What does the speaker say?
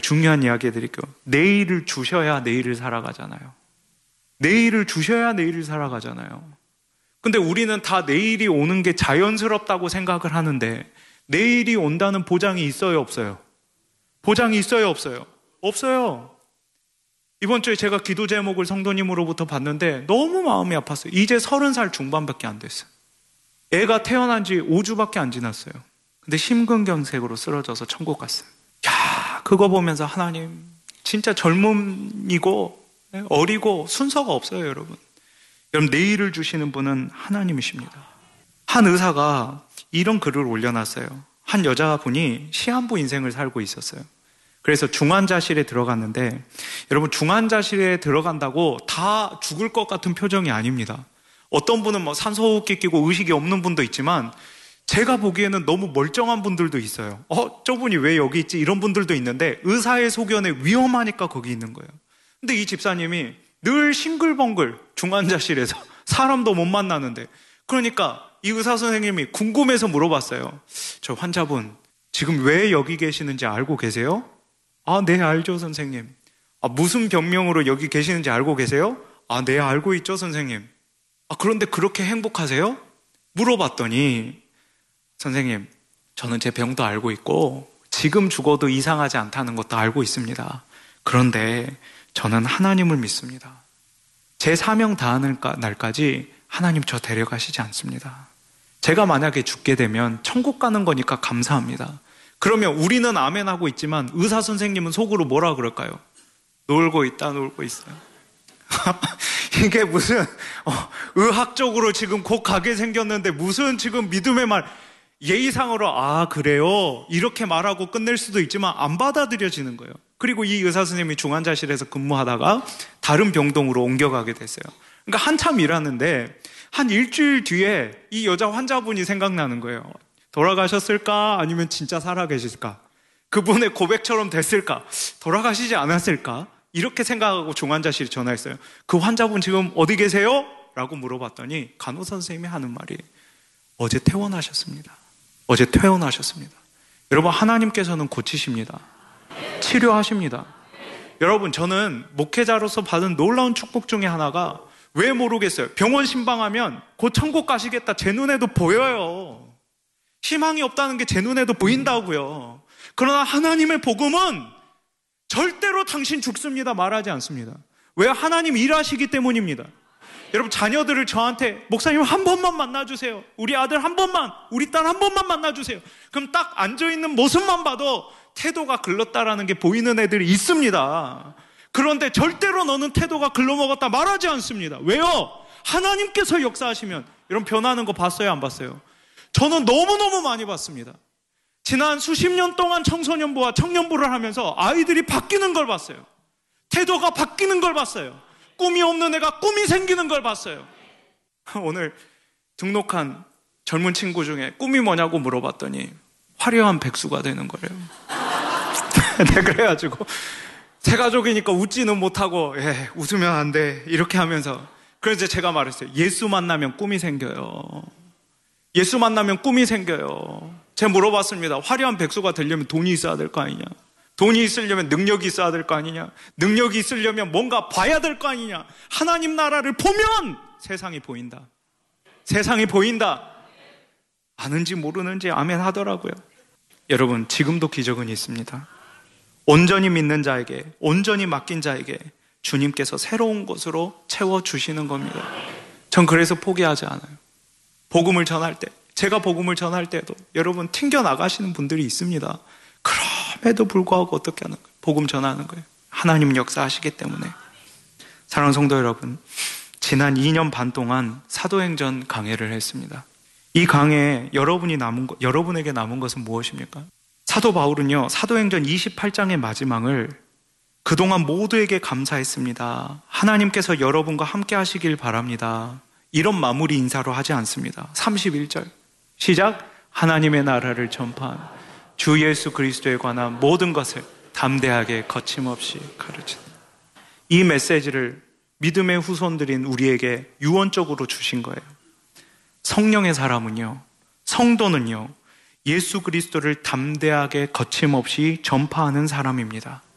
중요한 이야기 해드릴게요. 내일을 주셔야 내일을 살아가잖아요. 내일을 주셔야 내일을 살아가잖아요. 근데 우리는 다 내일이 오는 게 자연스럽다고 생각을 하는데 내일이 온다는 보장이 있어요, 없어요? 보장이 있어요, 없어요? 없어요. 이번 주에 제가 기도 제목을 성도님으로부터 봤는데 너무 마음이 아팠어요. 이제 30살 중반밖에 안 됐어요. 애가 태어난 지 5주밖에 안 지났어요. 근데 심근경색으로 쓰러져서 천국 갔어요. 야, 그거 보면서 하나님 진짜 젊음이고 어리고 순서가 없어요, 여러분. 여러분, 내일을 주시는 분은 하나님이십니다. 한 의사가 이런 글을 올려놨어요. 한 여자분이 시한부 인생을 살고 있었어요. 그래서 중환자실에 들어갔는데, 여러분, 중환자실에 들어간다고 다 죽을 것 같은 표정이 아닙니다. 어떤 분은 뭐 산소호흡기 끼고 의식이 없는 분도 있지만 제가 보기에는 너무 멀쩡한 분들도 있어요. 저분이 왜 여기 있지? 이런 분들도 있는데 의사의 소견에 위험하니까 거기 있는 거예요. 근데 이 집사님이 늘 싱글벙글 중환자실에서 사람도 못 만나는데, 그러니까 이 의사 선생님이 궁금해서 물어봤어요. 저 환자분 지금 왜 여기 계시는지 알고 계세요? 아, 네, 알죠, 선생님. 아, 무슨 병명으로 여기 계시는지 알고 계세요? 아, 네, 알고 있죠, 선생님. 아, 그런데 그렇게 행복하세요? 물어봤더니, 선생님, 저는 제 병도 알고 있고 지금 죽어도 이상하지 않다는 것도 알고 있습니다. 그런데 저는 하나님을 믿습니다. 제 사명 다하는 날까지 하나님 저 데려가시지 않습니다. 제가 만약에 죽게 되면 천국 가는 거니까 감사합니다. 그러면 우리는 아멘하고 있지만 의사 선생님은 속으로 뭐라 그럴까요? 놀고 있다, 놀고 있어요. 이게 무슨 의학적으로 지금 곧 가게 생겼는데 무슨 지금 믿음의 말, 예의상으로 아 그래요 이렇게 말하고 끝낼 수도 있지만 안 받아들여지는 거예요. 그리고 이 의사 선생님이 중환자실에서 근무하다가 다른 병동으로 옮겨가게 됐어요. 그러니까 한참 일하는데 한 일주일 뒤에 이 여자 환자분이 생각나는 거예요. 돌아가셨을까? 아니면 진짜 살아계실까? 그분의 고백처럼 됐을까? 돌아가시지 않았을까? 이렇게 생각하고 중환자실에 전화했어요. 그 환자분 지금 어디 계세요? 라고 물어봤더니 간호사 선생님이 하는 말이 어제 퇴원하셨습니다. 어제 퇴원하셨습니다. 여러분, 하나님께서는 고치십니다. 치료하십니다. 여러분, 저는 목회자로서 받은 놀라운 축복 중에 하나가 왜 모르겠어요. 병원 신방하면 곧 천국 가시겠다 제 눈에도 보여요. 희망이 없다는 게 제 눈에도 보인다고요. 그러나 하나님의 복음은 절대로 당신 죽습니다 말하지 않습니다. 왜? 하나님 일하시기 때문입니다. 여러분, 자녀들을 저한테 목사님 한 번만 만나주세요. 우리 아들 한 번만, 우리 딸 한 번만 만나주세요. 그럼 딱 앉아있는 모습만 봐도 태도가 글렀다라는 게 보이는 애들이 있습니다. 그런데 절대로 너는 태도가 글러먹었다 말하지 않습니다. 왜요? 하나님께서 역사하시면. 여러분, 변하는 거 봤어요, 안 봤어요? 저는 너무너무 많이 봤습니다. 지난 수십 년 동안 청소년부와 청년부를 하면서 아이들이 바뀌는 걸 봤어요. 태도가 바뀌는 걸 봤어요. 꿈이 없는 애가 꿈이 생기는 걸 봤어요. 오늘 등록한 젊은 친구 중에 꿈이 뭐냐고 물어봤더니 화려한 백수가 되는 거래요. 네, 그래가지고 새 가족이니까 웃지는 못하고 웃으면 안 돼 이렇게 하면서, 그래서 제가 말했어요. 예수 만나면 꿈이 생겨요. 예수 만나면 꿈이 생겨요. 제가 물어봤습니다. 화려한 백수가 되려면 돈이 있어야 될 거 아니냐? 돈이 있으려면 능력이 있어야 될 거 아니냐? 능력이 있으려면 뭔가 봐야 될 거 아니냐? 하나님 나라를 보면 세상이 보인다. 세상이 보인다. 아는지 모르는지 아멘 하더라고요. 여러분, 지금도 기적은 있습니다. 온전히 믿는 자에게, 온전히 맡긴 자에게 주님께서 새로운 것으로 채워주시는 겁니다. 전 그래서 포기하지 않아요. 복음을 전할 때, 제가 복음을 전할 때도 여러분 튕겨나가시는 분들이 있습니다. 그럼에도 불구하고 어떻게 하는 거예요? 복음 전하는 거예요. 하나님 역사하시기 때문에. 사랑하는 성도 여러분, 지난 2년 반 동안 사도행전 강해를 했습니다. 이 강해에 여러분에게 남은 것은 무엇입니까? 사도 바울은요, 사도행전 28장의 마지막을 그동안 모두에게 감사했습니다. 하나님께서 여러분과 함께 하시길 바랍니다. 이런 마무리 인사로 하지 않습니다. 31절 시작. 하나님의 나라를 전파한 주 예수 그리스도에 관한 모든 것을 담대하게 거침없이 가르치는, 이 메시지를 믿음의 후손들인 우리에게 유언적으로 주신 거예요. 성령의 사람은요, 성도는요, 예수 그리스도를 담대하게 거침없이 전파하는 사람입니다.